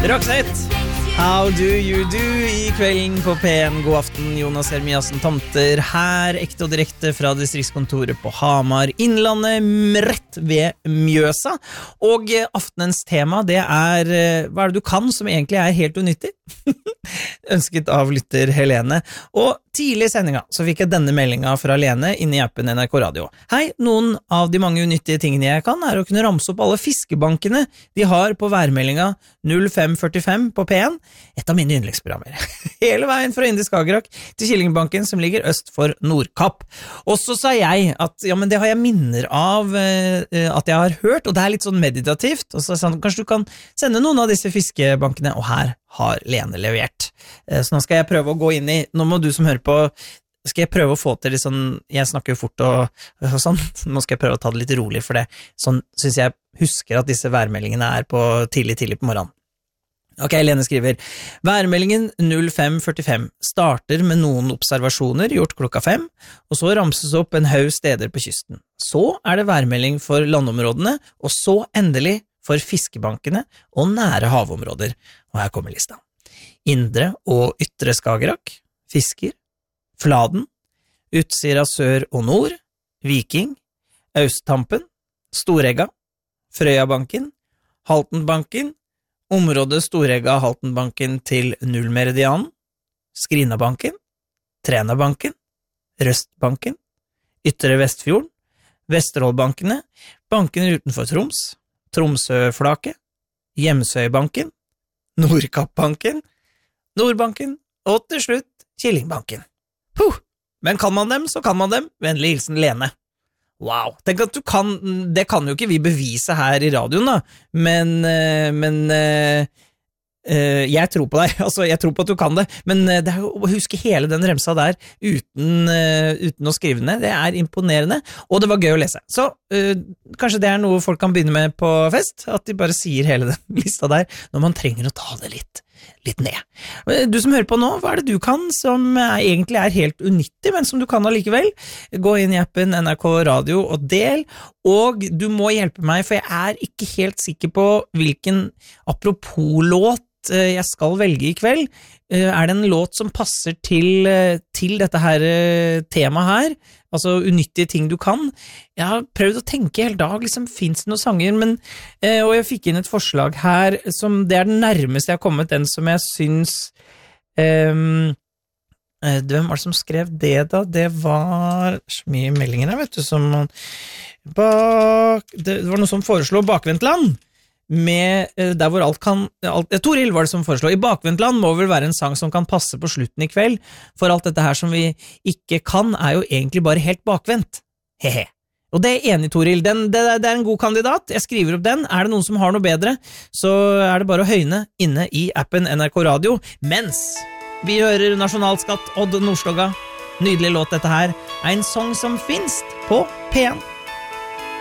Roxette, how do you do I kvelden på P1. God aften, Jonas Hermiassen Tomter her, ekte og direkte fra distriktskontoret på Hamar, Innlandet, rett ved Mjøsa. Og aftenens tema, det hva det du kan som egentlig helt unyttig? Ønsket av lytter Helene. Og tidlig I sendinga så fikk jeg denne meldinga fra Lene inne I appen NRK Radio. Hei, noen av de mange unyttige tingene jeg kan å kunne ramse opp alle fiskebankene de har på værmeldinga 0545 på P1, et av mine yndlingsprogrammer. Hele veien fra Indre Skagerrak til Killingbanken som ligger øst for Nordkapp. Og så sa jeg at ja, men det har jeg minner av at jeg har hørt, og det litt sånn meditativt. Og så sa han, kanskje du kan sende noen av disse fiskebankene, og her har Lene levert. Så nå skal jeg prøve å gå inn I, nå må du som hører på, skal jeg prøve å få til litt sånn, jeg snakker jo fort og sånn, nå skal jeg prøve å ta det litt rolig for det, sånn synes jeg husker at disse værmeldingene på tidlig på morgenen. Ok, Lene skriver, værmeldingen 0545 starter med noen observasjoner gjort klokka 5, og så ramses opp en haug steder på kysten. Så det værmelding for landområdene, og så endelig for fiskebankene og nære havområder. Og her kommer lista. Indre og ytre Skagerrak, Fisker, Fladen, Utsira sør og nord, Viking, Austtampen, Storegga, Frøyabanken, Haltenbanken, området Storegga Haltenbanken til Nullmeridianen, Skrinabanken, Trenabanken, Røstbanken, Ytre Vestfjorden, Vesterålbankene, bankene utenfor Troms, Tromsøflaket, Hjemsøybanken, Nordkappbanken, Nordbanken, og til slutt Killingbanken. Men kan man dem, så kan man dem. Vennlig hilsen Lene. Wow, tenk at du kan, det kan jo ikke vi bevise her I radioen da, men jeg tror på deg, altså jeg tror på at du kan det, men det å huske hele den remsa der uten å skrive ned, det imponerende, og det var gøy å lese. Så kanskje det noe folk kan begynne med på fest, at de bare sier hele den lista der, når man trenger å ta det litt ned. Du som hører på nå, hva det du kan som egentlig helt unyttig, men som du kan allikevel? Gå inn I appen NRK Radio og del, og du må hjelpe meg, for jeg ikke helt sikker på hvilken apropos-låt jeg skal velge I kveld. Det en låt som passer til dette her temaet her, altså unyttige ting du kan. Jeg har prøvd å tenke hele dag, liksom, finnes det noen sanger, men, og jeg fikk inn et forslag her, som det den nærmeste jeg har kommet, den som jeg synes, hvem var det som skrev det da? Det var så mye meldinger her, vet du, som det var noe som foreslo Bakvendtland, med der hvor Toril var det som foreslår I Bakvendtland må vel være en sang som kan passe på slutten I kveld for alt dette her som vi ikke kan jo egentlig bare helt bakvendt hehe og det enig Toril det en god kandidat jeg skriver opp den det noen som har noe bedre så det bare å høyne inne I appen NRK Radio mens vi hører Nasjonalskatt Odd Nordstoga nydelig låt dette her en sang som finnes på P1